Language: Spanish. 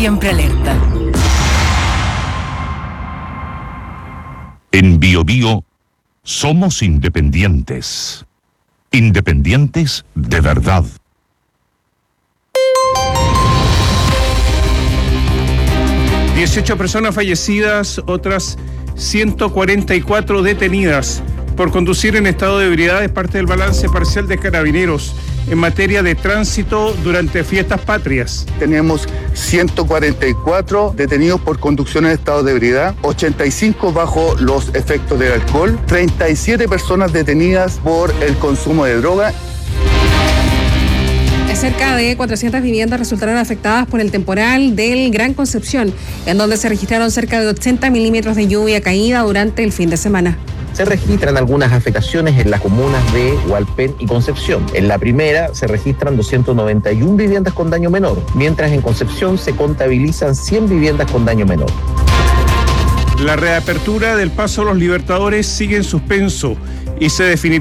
siempre alerta. En BioBio somos independientes. Independientes de verdad. ...18 personas fallecidas, otras 144 detenidas por conducir en estado de ebriedad. Es parte del balance parcial de Carabineros en materia de tránsito durante fiestas patrias. Tenemos 144 detenidos por conducción en estado de ebriedad, 85 bajo los efectos del alcohol, 37 personas detenidas por el consumo de droga. Cerca de 400 viviendas resultaron afectadas por el temporal del Gran Concepción, en donde se registraron cerca de 80 milímetros de lluvia caída durante el fin de semana. Se registran algunas afectaciones en las comunas de Hualpén y Concepción. En la primera se registran 291 viviendas con daño menor, mientras en Concepción se contabilizan 100 viviendas con daño menor. La reapertura del Paso a los Libertadores sigue en suspenso y se definitivamente